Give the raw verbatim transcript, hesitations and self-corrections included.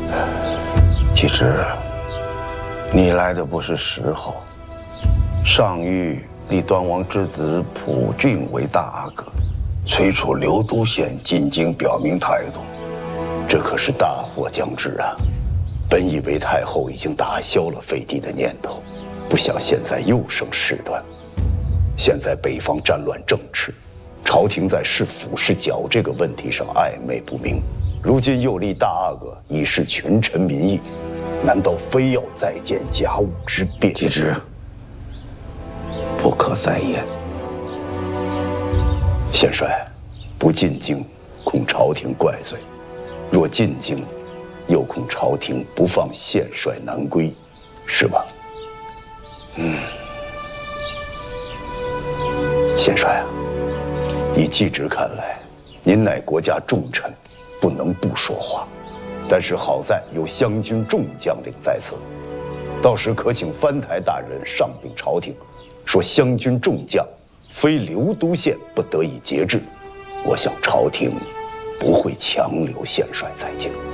继之，你来的不是时候。上谕立端王之子普俊为大阿哥，催促刘都县进京表明态度。 这可是大祸将至啊！本以为太后已经打消了废帝的念头，不想现在又生事端。现在北方战乱正炽，朝廷在是辅是剿这个问题上暧昧不明。如今又立大阿哥以示群臣民意，难道非要再建甲午之变？ 继之，不可再言。 宪帅，不进京，恐朝廷怪罪；若进京，又恐朝廷不放宪帅南归，是吧？嗯。宪帅啊，以继职看来，您乃国家重臣，不能不说话。但是好在有湘军众将领在此，到时可请藩台大人上禀朝廷，说湘军众将非刘都县不得已节制，我想朝廷不会强留宪帅在京。